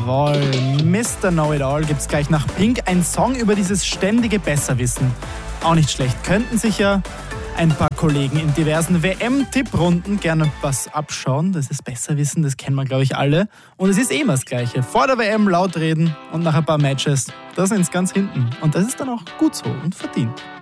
Jawohl, Mr. Know-It-All gibt's gleich nach Pink. Ein Song über dieses ständige Besserwissen. Auch nicht schlecht. Könnten sich ja ein paar Kollegen in diversen WM-Tipprunden gerne was abschauen. Das ist Besserwissen, das kennen wir, glaube ich, alle. Und es ist immer das Gleiche. Vor der WM laut reden und nach ein paar Matches, da sind sie ganz hinten. Und das ist dann auch gut so und verdient.